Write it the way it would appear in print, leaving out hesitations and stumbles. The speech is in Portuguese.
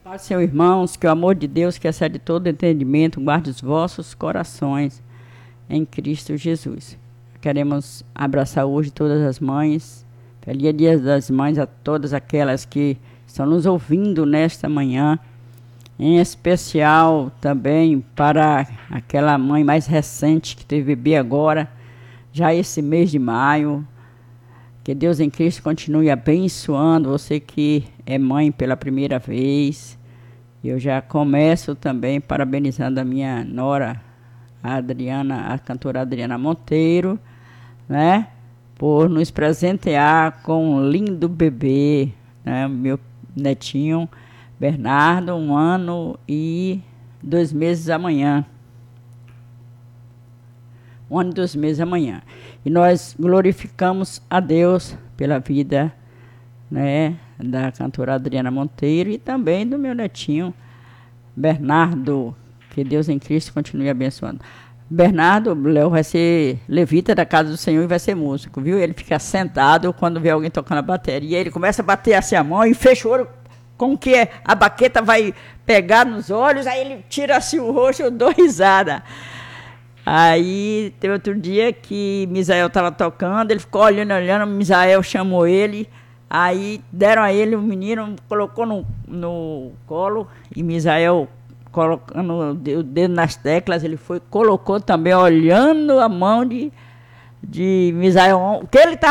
Paz, Senhor, irmãos, que o amor de Deus, que excede todo entendimento, guarde os vossos corações em Cristo Jesus. Queremos abraçar hoje todas as mães. Feliz Dia das Mães a todas aquelas que estão nos ouvindo nesta manhã. Em especial também para aquela mãe mais recente que teve bebê agora, já esse mês de maio. Que Deus em Cristo continue abençoando você que é mãe pela primeira vez. Eu já começo também parabenizando a minha nora, a cantora Adriana Monteiro, né? Por nos presentear com um lindo bebê, né? Meu netinho Bernardo, 1 ano e 2 meses amanhã. 1 ano e 2 meses amanhã. E nós glorificamos a Deus pela vida, né, da cantora Adriana Monteiro e também do meu netinho Bernardo. Que Deus em Cristo continue abençoando. Bernardo, Léo, vai ser levita da casa do Senhor e vai ser músico, viu? Ele fica sentado quando vê alguém tocando a bateria, ele começa a bater assim a mão e fecha o olho com que a baqueta vai pegar nos olhos, aí ele tira assim o rosto, eu dou risada. Aí, teve outro dia que Misael estava tocando, ele ficou olhando, Misael chamou ele, aí deram a ele, o menino colocou no colo, e Misael colocando o dedo nas teclas, ele colocou também, olhando a mão de Misael, que ele estava